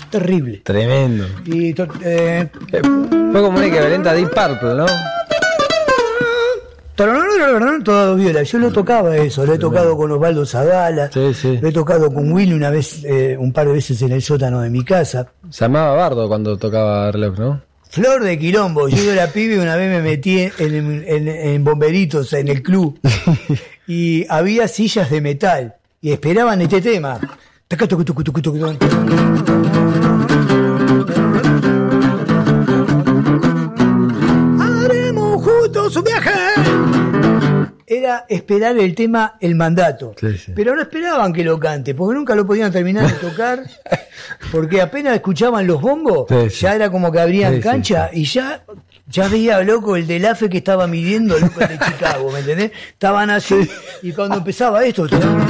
terrible. Tremendo. Y fue como una equivalente a Deep Purple, ¿no? Todo viola. Yo lo tocaba eso, lo he tocado con Osvaldo Zagala, Sí. lo he tocado con Willy una vez, un par de veces en el sótano de mi casa. Se llamaba Bardo cuando tocaba reloj, ¿no? Flor de quilombo. Yo era pibe y una vez me metí en Bomberitos, en el club, y había sillas de metal y esperaban este tema. Haremos juntos un viaje. Era esperar el tema El Mandato. Sí. Pero no esperaban que lo cante, porque nunca lo podían terminar de tocar, porque apenas escuchaban los bombos, ya era como que abrían cancha, y ya veía, loco, el del AFE que estaba midiendo, loco, el de Chicago, ¿me entendés? Estaban así, y cuando empezaba esto,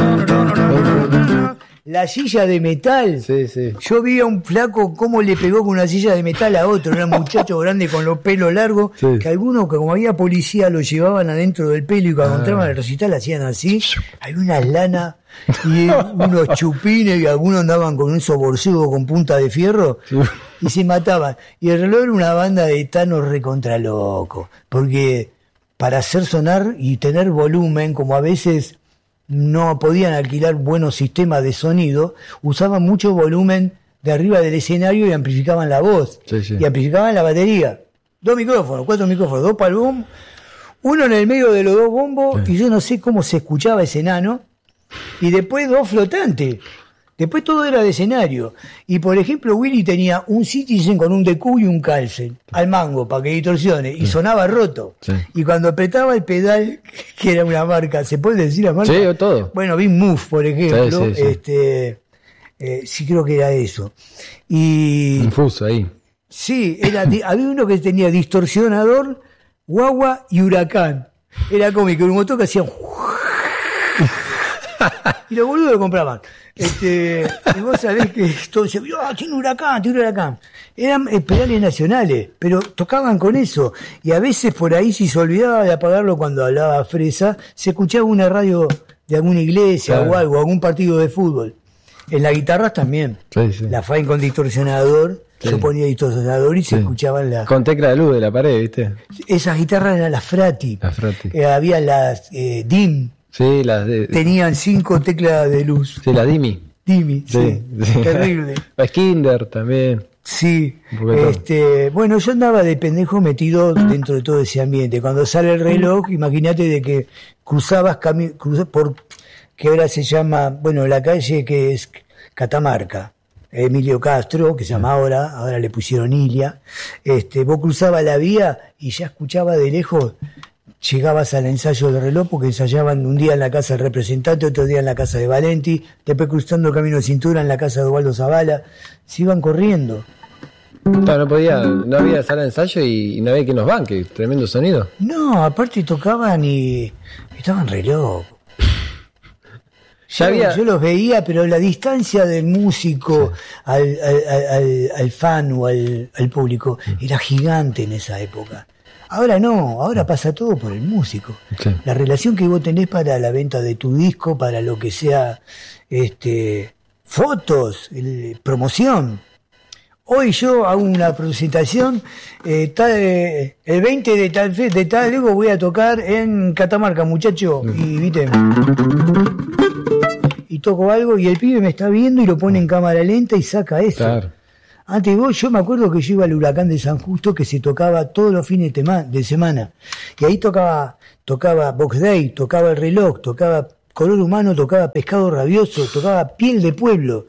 la silla de metal, yo vi a un flaco cómo le pegó con una silla de metal a otro, era un muchacho grande con los pelos largos, que algunos, que como había policía, lo llevaban adentro del pelo, y cuando entraban al recital hacían así, hay unas lanas y unos chupines, y algunos andaban con un soborcego con punta de fierro, y se mataban. Y el reloj era una banda de tanos recontra loco, porque para hacer sonar y tener volumen, como a veces no podían alquilar buenos sistemas de sonido, usaban mucho volumen de arriba del escenario y amplificaban la voz, y amplificaban la batería. 2 micrófonos, 4 micrófonos, 2 para el bombo, uno en el medio de los 2 bombos, y yo no sé cómo se escuchaba ese enano, y después 2 flotantes. Después todo era de escenario. Y por ejemplo, Willy tenía un Citizen con un DQ y un Calcel al mango para que distorsione, y sonaba roto. Y cuando apretaba el pedal, que era una marca, ¿se puede decir la marca? Sí, todo. Bueno, Big Move, por ejemplo, Sí. sí creo que era eso. Y Infuso ahí. sí, había uno que tenía distorsionador, guagua y huracán. Era cómico, un motor que hacía y los boludos lo compraban. Y vos sabés que todo decía, tiene huracán. Eran pedales nacionales, pero tocaban con eso. Y a veces por ahí, si se olvidaba de apagarlo cuando hablaba Fresa, se escuchaba una radio de alguna iglesia o algo, algún partido de fútbol. En las guitarras también. La Fine con distorsionador. Yo ponía distorsionador y se escuchaban las... Con tecla de luz de la pared, ¿viste? Esas guitarras eran las Frati. Había las DIM. Sí, las de... Tenían 5 teclas de luz. Sí, la Dimi. Sí. Terrible. Skinder también. Sí. Bueno, yo andaba de pendejo metido dentro de todo ese ambiente. Cuando sale el reloj, imagínate de que cruzabas por, que ahora se llama, bueno, la calle que es Catamarca, Emilio Castro, que se llama ahora le pusieron Ilia. Vos cruzabas la vía y ya escuchabas de lejos. Llegabas al ensayo del reloj, porque ensayaban un día en la casa del representante, otro día en la casa de Valenti, después cruzando el camino de cintura en la casa de Osvaldo Zagala. Se iban corriendo. Claro, no había sala de ensayo y no había quien nos banque, tremendo sonido. No, aparte tocaban y estaban re locos. Yo los veía, pero la distancia del músico al fan o al público era gigante en esa época. Ahora no, ahora pasa todo por el músico. La relación que vos tenés para la venta de tu disco, para lo que sea fotos, promoción. Hoy yo hago una presentación, el 20 de tal, luego voy a tocar en Catamarca, muchacho, y viste, y toco algo y el pibe me está viendo y lo pone en cámara lenta y saca eso. Claro. Antes yo me acuerdo que yo iba al Huracán de San Justo, que se tocaba todos los fines de semana. Y ahí tocaba Box Day, tocaba El Reloj, tocaba Color Humano, tocaba Pescado Rabioso, tocaba Piel de Pueblo,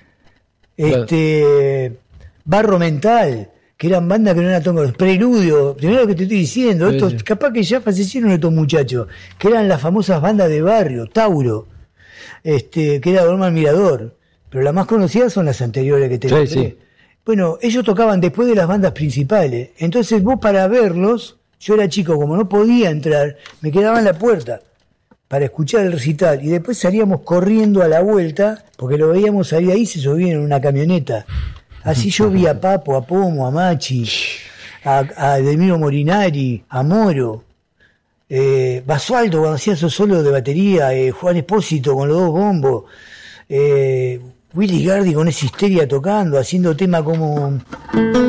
Barro Mental, que eran bandas que no eran tocando, Preludio, primero lo que te estoy diciendo, capaz que ya fallecieron estos muchachos, que eran las famosas bandas de barrio, Tauro, que era Dorma Mirador, pero las más conocidas son las anteriores que te nombré. Bueno, ellos tocaban después de las bandas principales. Entonces vos, para verlos, yo era chico, como no podía entrar, me quedaba en la puerta para escuchar el recital. Y después salíamos corriendo a la vuelta, porque lo veíamos salir ahí, se subían en una camioneta. Así yo vi a Papo, a Pomo, a Machi, a Edelmiro Morinari, a Moro, Basualdo cuando hacía esos solos de batería, Juan Espósito con los 2 bombos, Willy Gardi con esa histeria tocando, haciendo tema como...